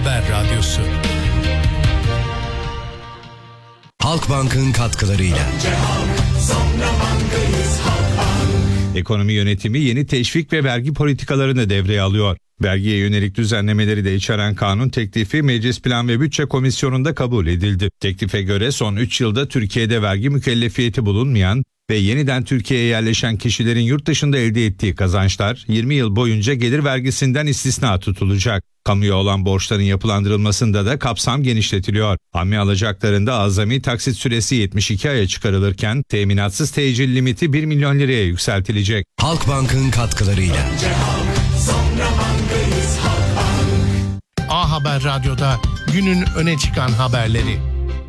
Haber Radyosu. Halkbank'ın katkılarıyla. Ekonomi yönetimi yeni teşvik ve vergi politikalarını devreye alıyor. Vergiye yönelik düzenlemeleri de içeren kanun teklifi Meclis Plan ve Bütçe Komisyonu'nda kabul edildi. Teklife göre son 3 yılda Türkiye'de vergi mükellefiyeti bulunmayan ve yeniden Türkiye'ye yerleşen kişilerin yurt dışında elde ettiği kazançlar 20 yıl boyunca gelir vergisinden istisna tutulacak. Kamuya olan borçların yapılandırılmasında da kapsam genişletiliyor. Hamle alacaklarında azami taksit süresi 72 aya çıkarılırken teminatsız tecil limiti 1 milyon liraya yükseltilecek. Halkbank'ın katkılarıyla. A Haber Radyo'da günün öne çıkan haberleri.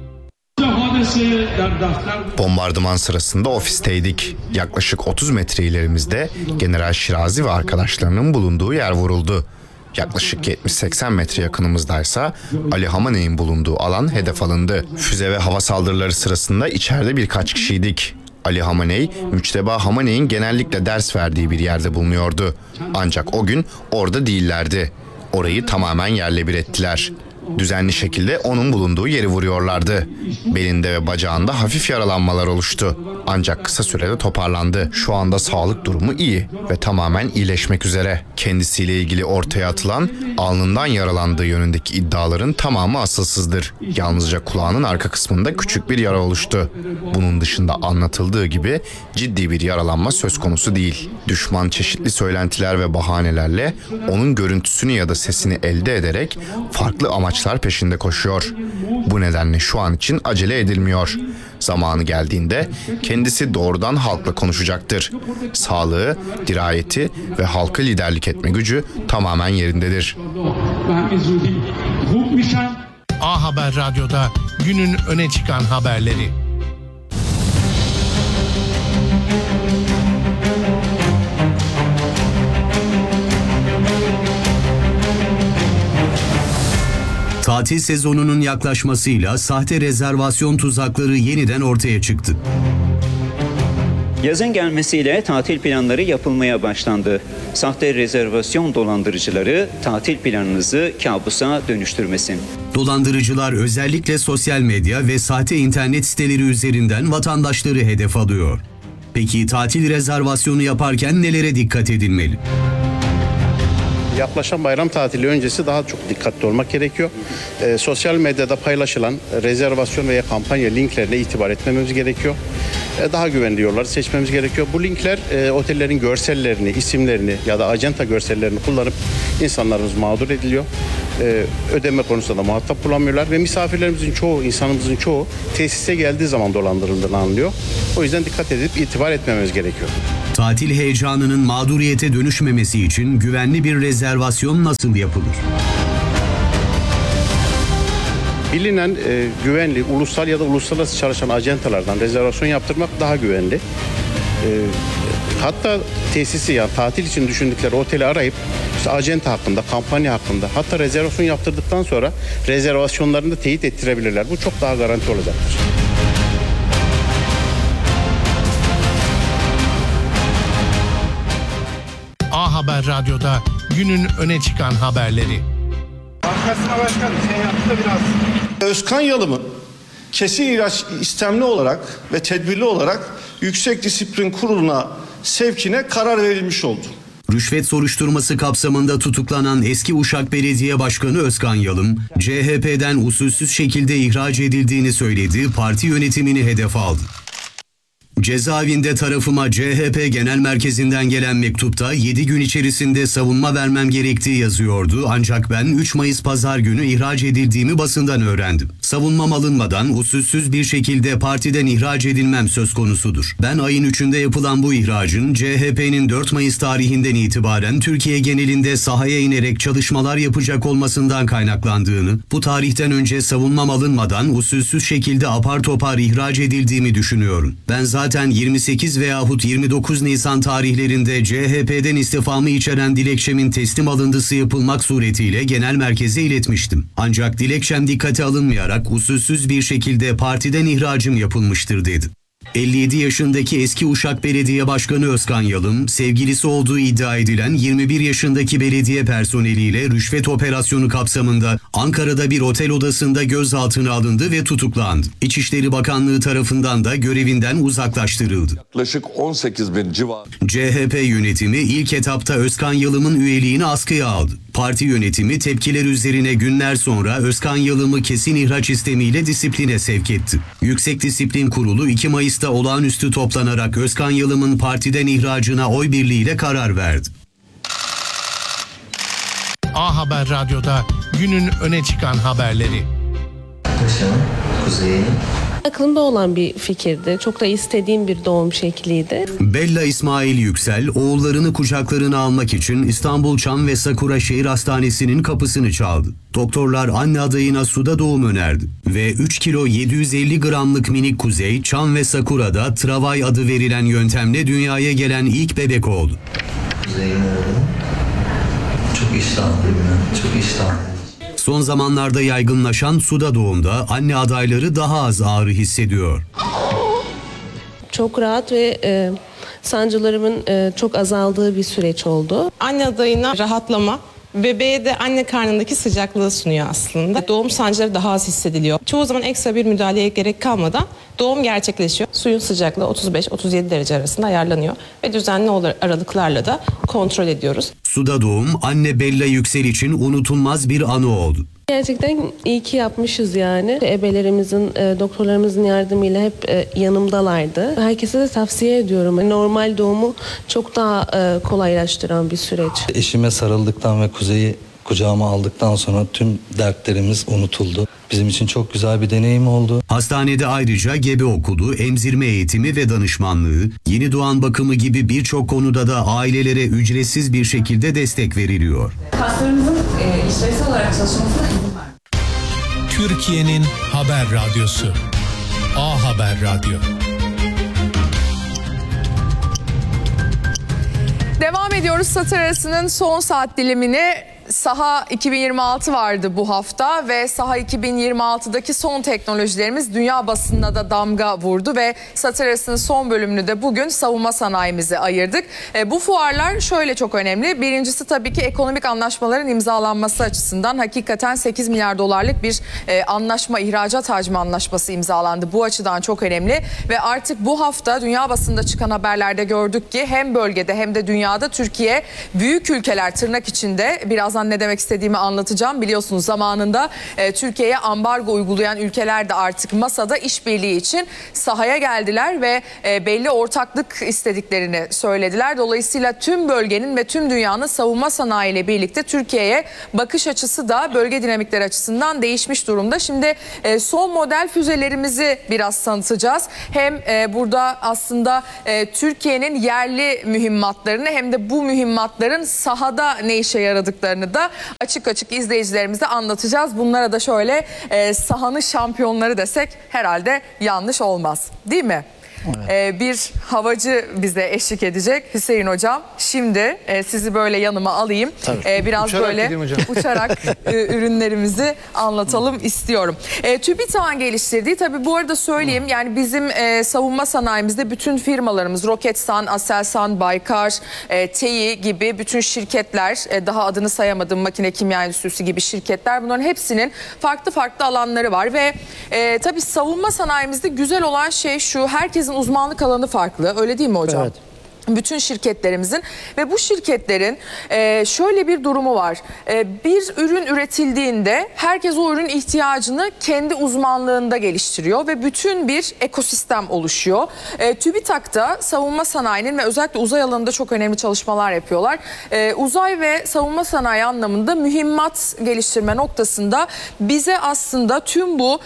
Bombardıman sırasında ofisteydik. Yaklaşık 30 metre ilerimizde General Şirazi ve arkadaşlarının bulunduğu yer vuruldu. Yaklaşık 70-80 metre yakınımızdaysa Ali Hamaney'in bulunduğu alan hedef alındı. Füze ve hava saldırıları sırasında içeride birkaç kişiydik. Ali Hamaney, Müçteba Hamaney'in genellikle ders verdiği bir yerde bulunuyordu. Ancak o gün orada değillerdi. Orayı tamamen yerle bir ettiler. Düzenli şekilde onun bulunduğu yeri vuruyorlardı. Belinde ve bacağında hafif yaralanmalar oluştu. Ancak kısa sürede toparlandı. Şu anda sağlık durumu iyi ve tamamen iyileşmek üzere. Kendisiyle ilgili ortaya atılan alnından yaralandığı yönündeki iddiaların tamamı asılsızdır. Yalnızca kulağının arka kısmında küçük bir yara oluştu. Bunun dışında anlatıldığı gibi ciddi bir yaralanma söz konusu değil. Düşman çeşitli söylentiler ve bahanelerle onun görüntüsünü ya da sesini elde ederek farklı amaçlar peşinde koşuyor. Bu nedenle şu an için acele edilmiyor. Zamanı geldiğinde kendisi doğrudan halkla konuşacaktır. Sağlığı, dirayeti ve halka liderlik etme gücü tamamen yerindedir. A Haber Radyo'da günün öne çıkan haberleri. Tatil sezonunun yaklaşmasıyla sahte rezervasyon tuzakları yeniden ortaya çıktı. Yazın gelmesiyle tatil planları yapılmaya başlandı. Sahte rezervasyon dolandırıcıları tatil planınızı kabusa dönüştürmesin. Dolandırıcılar özellikle sosyal medya ve sahte internet siteleri üzerinden vatandaşları hedef alıyor. Peki tatil rezervasyonu yaparken nelere dikkat edilmeli? Yaklaşan bayram tatili öncesi daha çok dikkatli olmak gerekiyor. Sosyal medyada paylaşılan rezervasyon veya kampanya linklerine itibar etmemiz gerekiyor. Daha güvenli yolları seçmemiz gerekiyor. Bu linkler otellerin görsellerini, isimlerini ya da acenta görsellerini kullanıp insanlarımız mağdur ediliyor. Ödeme konusunda da muhatap bulamıyorlar ve misafirlerimizin çoğu, insanımızın çoğu tesise geldiği zaman dolandırıldığını anlıyor. O yüzden dikkat edip itibar etmemiz gerekiyor. Tatil heyecanının mağduriyete dönüşmemesi için güvenli bir rezervasyon nasıl yapılır? Bilinen güvenli, ulusal ya da uluslararası çalışan acentalardan rezervasyon yaptırmak daha güvenli. Hatta tesisi yani tatil için düşündükleri oteli arayıp işte acenta hakkında, kampanya hakkında hatta rezervasyon yaptırdıktan sonra rezervasyonlarını da teyit ettirebilirler. Bu çok daha garanti olacaktır. A Haber Radyo'da günün öne çıkan haberleri. Arkasına başkan şey yaptı da biraz. Özkan Yalım'ın kesin ihraç istemli olarak ve tedbirli olarak Yüksek Disiplin Kurulu'na sevkine karar verilmiş oldu. Rüşvet soruşturması kapsamında tutuklanan eski Uşak Belediye Başkanı Özkan Yalım, CHP'den usulsüz şekilde ihraç edildiğini söyledi, parti yönetimini hedef aldı. Cezaevinde tarafıma CHP Genel Merkezi'nden gelen mektupta 7 gün içerisinde savunma vermem gerektiği yazıyordu ancak ben 3 Mayıs Pazar günü ihraç edildiğimi basından öğrendim. Savunmam alınmadan usulsüz bir şekilde partiden ihraç edilmem söz konusudur. Ben ayın 3'ünde yapılan bu ihracın CHP'nin 4 Mayıs tarihinden itibaren Türkiye genelinde sahaya inerek çalışmalar yapacak olmasından kaynaklandığını, bu tarihten önce savunmam alınmadan usulsüz şekilde apar topar ihraç edildiğimi düşünüyorum. Ben zaten 28 veyahut 29 Nisan tarihlerinde CHP'den istifamı içeren dilekçemin teslim alındısı yapılmak suretiyle genel merkeze iletmiştim. Ancak dilekçem dikkate alınmayarak usulsüz bir şekilde partiden ihracım yapılmıştır dedi. 57 yaşındaki eski Uşak Belediye Başkanı Özkan Yalım, sevgilisi olduğu iddia edilen 21 yaşındaki belediye personeliyle rüşvet operasyonu kapsamında Ankara'da bir otel odasında gözaltına alındı ve tutuklandı. İçişleri Bakanlığı tarafından da görevinden uzaklaştırıldı. Yaklaşık 18.000 civarı. CHP yönetimi ilk etapta Özkan Yalım'ın üyeliğini askıya aldı. Parti yönetimi tepkiler üzerine günler sonra Özkan Yalım'ı kesin ihraç istemiyle disipline sevk etti. Yüksek Disiplin Kurulu 2 Mayıs'ta olağanüstü toplanarak Özkan Yalım'ın partiden ihracına oy birliğiyle karar verdi. A Haber Radyo'da günün öne çıkan haberleri. Aklımda olan bir fikirdi. Çok da istediğim bir doğum şekliydi. Bella İsmail Yüksel, oğullarını kucaklarına almak için İstanbul Çam ve Sakura Şehir Hastanesi'nin kapısını çaldı. Doktorlar anne adayına suda doğum önerdi ve 3 kilo 750 gramlık minik Kuzey, Çam ve Sakura'da Travay adı verilen yöntemle dünyaya gelen ilk bebek oldu. Kuzey'in oğlu çok iştahlıyım ben, çok iştahlı. Son zamanlarda yaygınlaşan suda doğumda anne adayları daha az ağrı hissediyor. Çok rahat ve sancılarımın çok azaldığı bir süreç oldu. Anne adayına rahatlama, bebeğe de anne karnındaki sıcaklığı sunuyor aslında. Doğum sancıları daha az hissediliyor. Çoğu zaman ekstra bir müdahaleye gerek kalmadan doğum gerçekleşiyor. Suyun sıcaklığı 35-37 derece arasında ayarlanıyor ve düzenli aralıklarla da kontrol ediyoruz. Suda doğum anne Bella Yüksel için unutulmaz bir anı oldu. Gerçekten iyi ki yapmışız yani. Ebelerimizin, doktorlarımızın yardımıyla hep yanımdalardı. Herkese de tavsiye ediyorum. Normal doğumu çok daha kolaylaştıran bir süreç. Eşime sarıldıktan ve Kuzey'i kucağıma aldıktan sonra tüm dertlerimiz unutuldu. Bizim için çok güzel bir deneyim oldu. Hastanede ayrıca gebe okulu, emzirme eğitimi ve danışmanlığı, yeni doğan bakımı gibi birçok konuda da ailelere ücretsiz bir şekilde destek veriliyor. Kaslarımızın işlevsel olarak çalışmasına izin var. Türkiye'nin haber radyosu. A Haber Radyo. Devam ediyoruz Satır Arası'nın son saat dilimini. Saha 2026 vardı bu hafta ve Saha 2026'daki son teknolojilerimiz dünya basınına da damga vurdu ve Satır Arası'nın son bölümünü de bugün savunma sanayimize ayırdık. Bu fuarlar şöyle çok önemli. Birincisi tabii ki ekonomik anlaşmaların imzalanması açısından hakikaten 8 milyar dolarlık bir anlaşma, ihracat hacmi anlaşması imzalandı. Bu açıdan çok önemli ve artık bu hafta dünya basında çıkan haberlerde gördük ki hem bölgede hem de dünyada Türkiye büyük ülkeler tırnak içinde biraz ne demek istediğimi anlatacağım. Biliyorsunuz zamanında Türkiye'ye ambargo uygulayan ülkeler de artık masada işbirliği için sahaya geldiler ve belli ortaklık istediklerini söylediler. Dolayısıyla tüm bölgenin ve tüm dünyanın savunma sanayi ile birlikte Türkiye'ye bakış açısı da bölge dinamikleri açısından değişmiş durumda. Şimdi son model füzelerimizi biraz tanıtacağız. Hem burada aslında Türkiye'nin yerli mühimmatlarını hem de bu mühimmatların sahada ne işe yaradıklarını da açık açık izleyicilerimize anlatacağız. Bunlara da şöyle sahanın şampiyonları desek herhalde yanlış olmaz, değil mi? Evet. Bir havacı bize eşlik edecek Hüseyin Hocam. Şimdi sizi böyle yanıma alayım. Biraz uçarak böyle uçarak ürünlerimizi anlatalım istiyorum. TÜBİTAK'ın geliştirdiği, tabii bu arada söyleyeyim, yani bizim savunma sanayimizde bütün firmalarımız Roketsan, Aselsan, Baykar, TEİ gibi bütün şirketler, daha adını sayamadığım Makine Kimya Endüstrisi gibi şirketler, bunların hepsinin farklı farklı alanları var ve tabii savunma sanayimizde güzel olan şey şu: herkesin uzmanlık alanı farklı, öyle değil mi hocam? Evet. Bütün şirketlerimizin ve bu şirketlerin şöyle bir durumu var. Bir ürün üretildiğinde herkes o ürün ihtiyacını kendi uzmanlığında geliştiriyor ve bütün bir ekosistem oluşuyor. TÜBİTAK'ta savunma sanayinin ve özellikle uzay alanında çok önemli çalışmalar yapıyorlar. Uzay ve savunma sanayi anlamında mühimmat geliştirme noktasında bize aslında tüm bu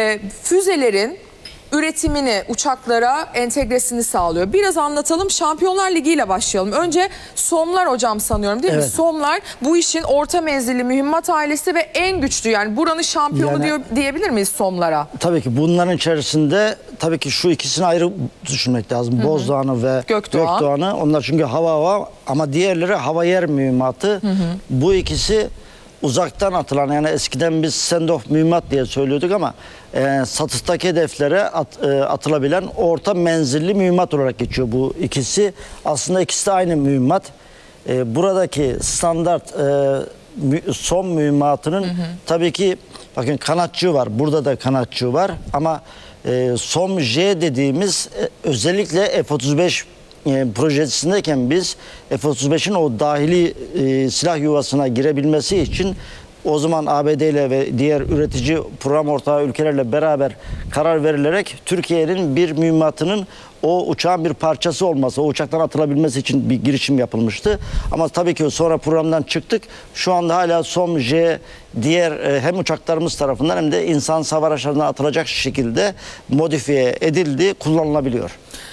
füzelerin üretimini, uçaklara entegresini sağlıyor. Biraz anlatalım. Şampiyonlar Ligi ile başlayalım. Önce SOM'lar hocam sanıyorum, değil mi? SOM'lar bu işin orta menzilli mühimmat ailesi ve en güçlü, yani buranın şampiyonu diyebilir miyiz SOM'lara? Tabii ki bunların içerisinde tabii ki şu ikisini ayrı düşünmek lazım. Bozdağ'ını ve Gökdoğan'ı. Onlar çünkü hava ama diğerleri hava yer mühimmatı. Bu ikisi uzaktan atılan, yani eskiden biz send-off mühimmat diye söylüyorduk ama satıhtaki hedeflere atılabilen orta menzilli mühimmat olarak geçiyor bu ikisi. Aslında ikisi de aynı mühimmat. Buradaki standart son mühimmatının tabii ki bakın kanatçığı var. Burada da kanatçığı var ama SOM-J dediğimiz özellikle F-35 projesindeyken biz F-35'in o dahili silah yuvasına girebilmesi için o zaman ABD ile ve diğer üretici program ortağı ülkelerle beraber karar verilerek Türkiye'nin bir mühimmatının o uçağın bir parçası olması, o uçaktan atılabilmesi için bir girişim yapılmıştı. Ama tabii ki sonra programdan çıktık. Şu anda hala SOM-J diğer hem uçaklarımız tarafından hem de insan savar araçlarından atılacak şekilde modifiye edildi, kullanılabiliyor.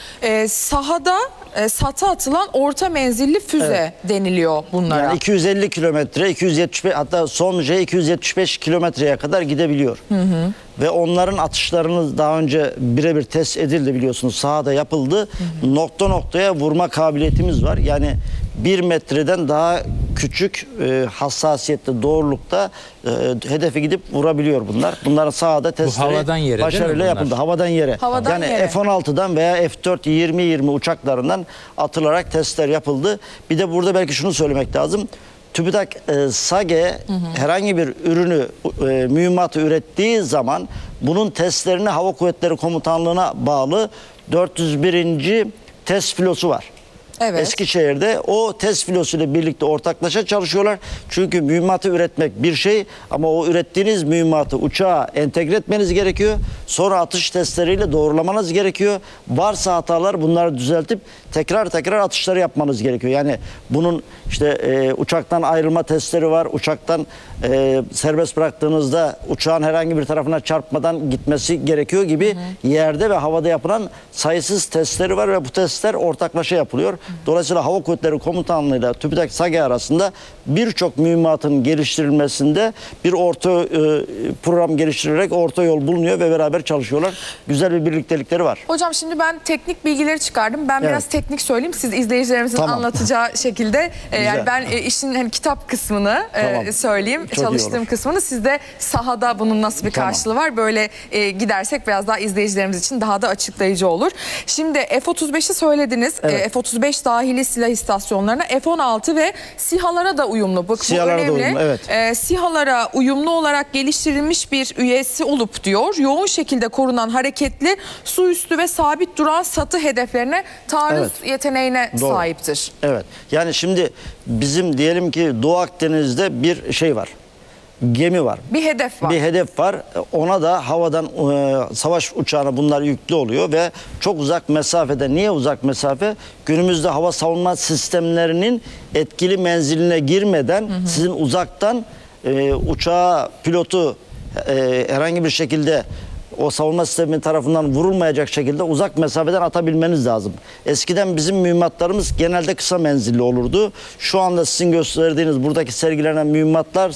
Sahada SAT'a atılan orta menzilli füze deniliyor bunlara. Yani 250 kilometre, 275, hatta SOM-J 275 kilometreye kadar gidebiliyor. Ve onların atışlarını daha önce birebir test edildi, biliyorsunuz. Sahada yapıldı. Nokta noktaya vurma kabiliyetimiz var. Yani 1 metreden daha küçük hassasiyette, doğrulukta hedefe gidip vurabiliyor bunlar. Bunların sahada testleri başarıyla yapıldı. Havadan yere. Havadan yani yere. F-16'dan veya F-4 20-20 uçaklarından atılarak testler yapıldı. Bir de burada belki şunu söylemek lazım. TÜBİTAK SAGE herhangi bir ürünü, mühimmatı ürettiği zaman bunun testlerini Hava Kuvvetleri Komutanlığı'na bağlı 401. test filosu var. Evet. Eskişehir'de o test filosuyla birlikte ortaklaşa çalışıyorlar. Çünkü mühimmatı üretmek bir şey ama o ürettiğiniz mühimmatı uçağa entegre etmeniz gerekiyor. Sonra atış testleriyle doğrulamanız gerekiyor. Varsa hatalar, bunları düzeltip tekrar atışları yapmanız gerekiyor. Yani bunun işte uçaktan ayrılma testleri var. Uçaktan serbest bıraktığınızda uçağın herhangi bir tarafına çarpmadan gitmesi gerekiyor gibi yerde ve havada yapılan sayısız testleri var ve bu testler ortaklaşa yapılıyor. Dolayısıyla Hava Kuvvetleri Komutanlığı ile TÜBİTAK SAGE arasında birçok mühimmatın geliştirilmesinde bir program geliştirerek orta yol bulunuyor ve beraber çalışıyorlar. Güzel bir birliktelikleri var. Hocam şimdi ben teknik bilgileri çıkardım. Ben biraz teknik söyleyeyim. Siz izleyicilerimizin anlatacağı şekilde yani ben işin hani kitap kısmını söyleyeyim. Çok çalıştığım kısmını. Siz de sahada bunun nasıl bir karşılığı var? Böyle gidersek biraz daha izleyicilerimiz için daha da açıklayıcı olur. Şimdi F-35'i söylediniz. F-35 dahili silah istasyonlarına, F-16 ve SİHA'lara da uyumlu. Bak, bu önemli. Uyumlu, SİHA'lara uyumlu olarak geliştirilmiş bir üyesi olup diyor, yoğun şekilde korunan hareketli su üstü ve sabit duran satı hedeflerine taarruz yeteneğine sahiptir. Evet. Yani şimdi bizim diyelim ki Doğu Akdeniz'de bir şey var. Gemi var. Bir hedef var. Bir hedef var. Ona da havadan savaş uçağına bunlar yüklü oluyor ve çok uzak mesafede. Niye uzak mesafe? Günümüzde hava savunma sistemlerinin etkili menziline girmeden sizin uzaktan uçağı, pilotu herhangi bir şekilde o savunma sistemi tarafından vurulmayacak şekilde uzak mesafeden atabilmeniz lazım. Eskiden bizim mühimmatlarımız genelde kısa menzilli olurdu. Şu anda sizin gösterdiğiniz buradaki sergilenen mühimmatlar